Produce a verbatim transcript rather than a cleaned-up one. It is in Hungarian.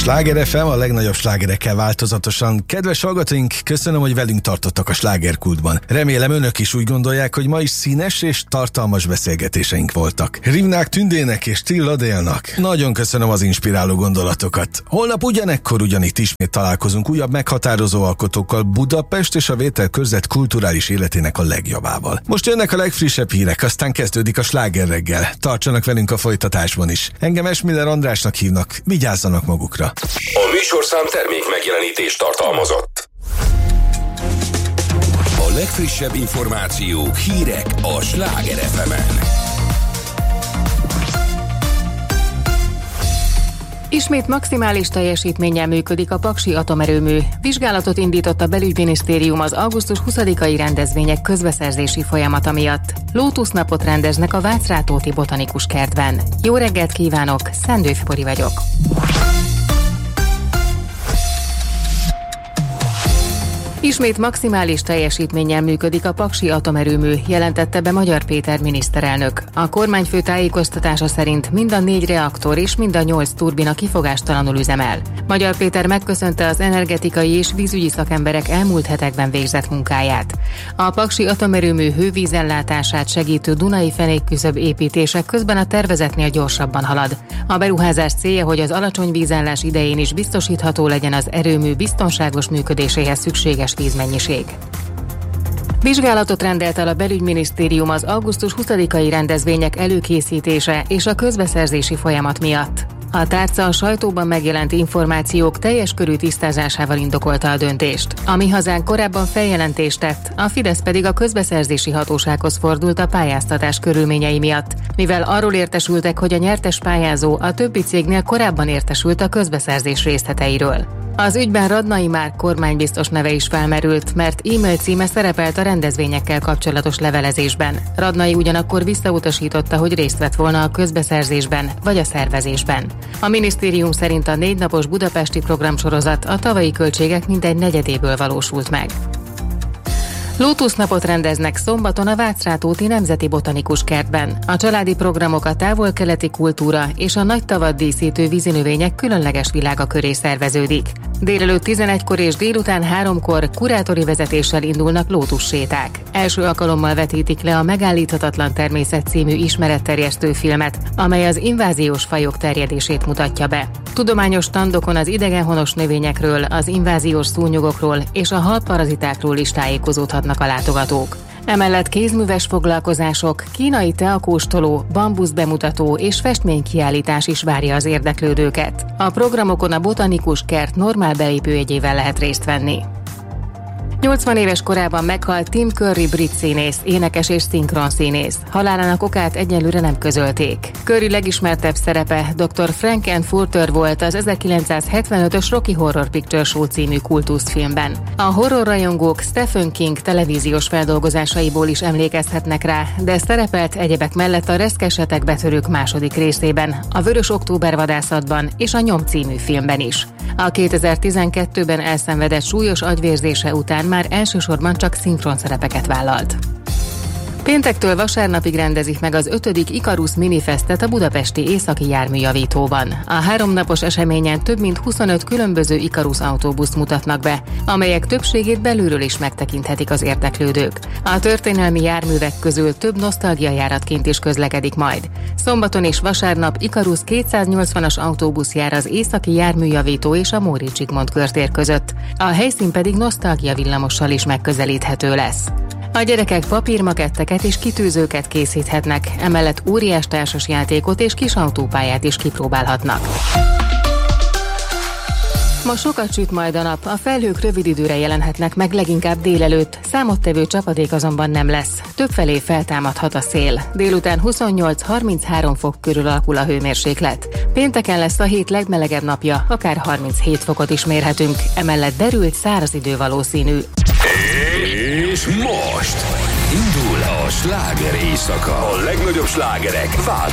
Sláger ef em, a legnagyobb slágerekkel változatosan. Kedves hallgatóink, köszönöm, hogy velünk tartottak a slágerkultban. Remélem önök is úgy gondolják, hogy ma is színes és tartalmas beszélgetéseink voltak. Rivnák Tündének és Tilla Délnak nagyon köszönöm az inspiráló gondolatokat. Holnap ugyanekkor ugyanitt ismét találkozunk újabb meghatározó alkotókkal Budapest és a Vételkörzet kulturális életének a legjobbával. Most jönnek a legfrissebb hírek, aztán kezdődik a sláger reggel. Tartsanak velünk a folytatásban is. Engem Esmiller Andrásnak hívnak, vigyázzanak magukra. A műsorszám termék megjelenítést tartalmazott. A legfrissebb információk, hírek a Sláger ef emen. Ismét maximális teljesítménnyel működik a Paksi atomerőmű. Vizsgálatot indított a belügyminisztérium az augusztus huszadikai rendezvények közbeszerzési folyamata miatt. Lótusznapot rendeznek a Vácrátóti Botanikus Kertben. Jó reggelt kívánok, Szendő Fibori vagyok. Ismét maximális teljesítménnyel működik a Paksi atomerőmű, jelentette be Magyar Péter miniszterelnök. A kormányfő tájékoztatása szerint mind a négy reaktor és mind a nyolc turbina kifogástalanul üzemel. Magyar Péter megköszönte az energetikai és vízügyi szakemberek elmúlt hetekben végzett munkáját. A Paksi atomerőmű hővízellátását segítő Dunai fenékküszöb építése közben a tervezetnél gyorsabban halad. A beruházás célja, hogy az alacsony vízállás idején is biztosítható legyen az erőmű biztonságos működéséhez szükséges vízmennyiség. Vizsgálatot rendelt el a belügyminisztérium az augusztus huszadikai rendezvények előkészítése és a közbeszerzési folyamat miatt. A tárca a sajtóban megjelent információk teljes körű tisztázásával indokolta a döntést. A Mi Hazánk korábban feljelentést tett, a Fidesz pedig a közbeszerzési hatósághoz fordult a pályáztatás körülményei miatt, mivel arról értesültek, hogy a nyertes pályázó a többi cégnél korábban értesült a közbeszerzés részleteiről. Az ügyben Radnai Márk kormánybiztos neve is felmerült, mert e-mail címe szerepelt a rendezvényekkel kapcsolatos levelezésben. Radnai ugyanakkor visszautasította, hogy részt vett volna a közbeszerzésben vagy a szervezésben. A minisztérium szerint a négy napos budapesti programsorozat a tavalyi költségek mintegy negyedéből valósult meg. Lótusznapot rendeznek szombaton a Vácrátóti Nemzeti Botanikus Kertben. A családi programok a távol-keleti kultúra és a nagy tavat díszítő vízinövények különleges világa köré szerveződik. Délelőtt tizenegykor és délután háromkor kurátori vezetéssel indulnak lótusséták. Első alkalommal vetítik le a Megállíthatatlan természet című ismeretterjesztő filmet, amely az inváziós fajok terjedését mutatja be. Tudományos standokon az idegenhonos növényekről, az inváziós szúnyogokról és a halparazitákról is tájékozódhatnak a látogatók. Emellett kézműves foglalkozások, kínai teakóstoló, bambusz bemutató és festménykiállítás is várja az érdeklődőket. A programokon a Botanikus Kert normál belépőjegyével lehet részt venni. nyolcvan éves korában meghalt Tim Curry brit színész, énekes és szinkronszínész. Halálának okát egyelőre nem közölték. Curry legismertebb szerepe doktor Frankenfurter volt az ezerkilencszázhetvenötös Rocky Horror Picture Show című kultuszfilmben. A horrorrajongók Stephen King televíziós feldolgozásaiból is emlékezhetnek rá, de szerepelt egyebek mellett a Reszkesetek betörők második részében, a Vörös október vadászatban és a Nyom című filmben is. A kétezer-tizenkettőben elszenvedett súlyos agyvérzése után már elsősorban csak szinkronszerepeket vállalt. Péntektől vasárnapig rendezik meg az ötödik Ikarus Minifestet a budapesti északi járműjavítóban. A háromnapos eseményen több mint huszonöt különböző Ikarus autóbuszt mutatnak be, amelyek többségét belülről is megtekinthetik az érdeklődők. A történelmi járművek közül több nosztalgiajáratként is közlekedik majd. Szombaton és vasárnap Ikarus kétszáznyolcvanas autóbusz jár az északi járműjavító és a Móricz Zsigmond körtér között. A helyszín pedig nosztalgia villamossal is megközelíthető lesz. A gyerekek papírmaketteket és kitűzőket készíthetnek, emellett óriás társasjátékot és kis autópályát is kipróbálhatnak. Ma sokat süt majd a nap, a felhők rövid időre jelenhetnek meg leginkább délelőtt, számottevő csapadék azonban nem lesz. Többfelé feltámadhat a szél. Délután huszonnyolc-harminchárom fok körül alakul a hőmérséklet. Pénteken lesz a hét legmelegebb napja, akár harminchét fokot is mérhetünk, emellett derült száraz idő valószínű. És most indul a sláger éjszaka. A legnagyobb slágerek változnak.